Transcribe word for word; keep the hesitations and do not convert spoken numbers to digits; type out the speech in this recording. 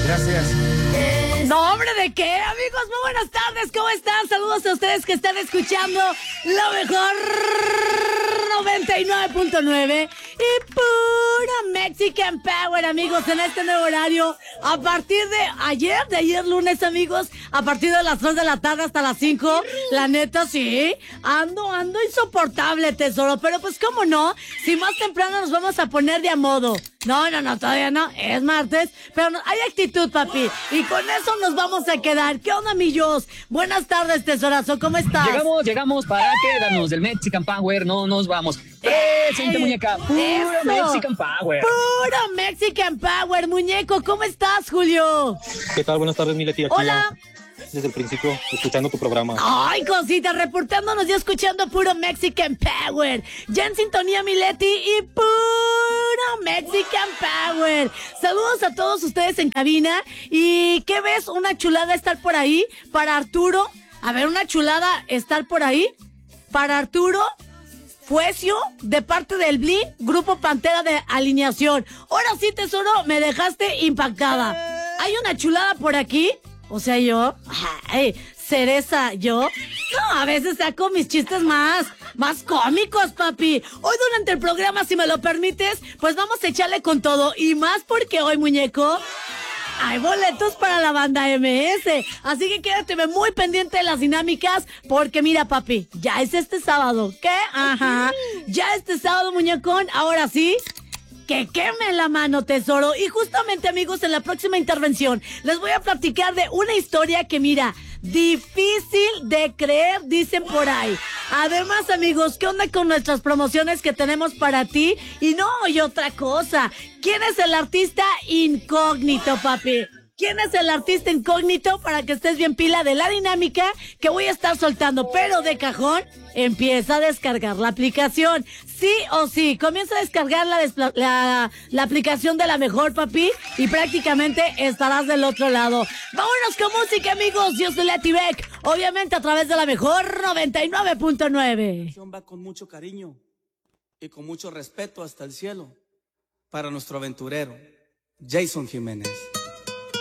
Gracias. No, hombre, ¿de qué? Amigos, muy buenas tardes, ¿cómo están? Saludos a ustedes que están escuchando lo mejor noventa y nueve punto nueve y pura Mexican Power, amigos, en este nuevo horario. A partir de ayer, de ayer lunes, amigos, a partir de las tres de la tarde hasta las cinco, la neta, sí, ando, ando insoportable, tesoro, pero pues, ¿cómo no? Si más temprano nos vamos a poner de a modo. No, no, no, todavía no, es martes, pero no, hay actitud, papi, y con eso nos vamos a quedar. ¿Qué onda, millos? Buenas tardes, tesorazo, ¿cómo estás? Llegamos, llegamos para quedarnos del Mexican Power, no nos vamos. Presente, muñeca, puro Eso. Mexican Power. Puro Mexican Power, muñeco, ¿cómo estás, Julio? ¿Qué tal? Buenas tardes, mi Leti. Aquí Hola. ya, desde el principio, escuchando tu programa. Ay, cosita, reportándonos y escuchando puro Mexican Power. Ya en sintonía, Mileti, y puro Mexican Power. Saludos a todos ustedes en cabina. ¿Y qué ves? Una chulada estar por ahí para Arturo. A ver, una chulada estar por ahí para Arturo Fuecio, de parte del Bli, Grupo Pantera de Alineación. Ahora sí, tesoro, me dejaste impactada. ¿Hay una chulada por aquí? O sea, yo, ay, cereza, yo, no, a veces saco mis chistes más, más cómicos, papi. Hoy durante el programa, si me lo permites, pues vamos a echarle con todo. Y más porque hoy, muñeco, hay boletos para la banda M S. Así que quédate muy pendiente de las dinámicas, porque mira, papi, ya es este sábado. ¿Qué? Ajá. Ya este sábado, muñecón, ahora sí, que queme la mano, tesoro. Y justamente, amigos, en la próxima intervención les voy a platicar de una historia que, mira, difícil de creer, dicen por ahí. Además, amigos, ¿qué onda con nuestras promociones que tenemos para ti? Y no, y otra cosa, ¿quién es el artista incógnito, papi? ¿Quién es el artista incógnito? Para que estés bien pila de la dinámica que voy a estar soltando, pero de cajón, empieza a descargar la aplicación. Sí o sí, comienza a descargar la, despla- la, la aplicación de La Mejor, papi, y prácticamente estarás del otro lado. Vámonos con música, amigos. Yo soy Leti Beck, obviamente a través de La Mejor noventa y nueve punto nueve. Va con mucho cariño y con mucho respeto hasta el cielo para nuestro aventurero, Jason Jiménez.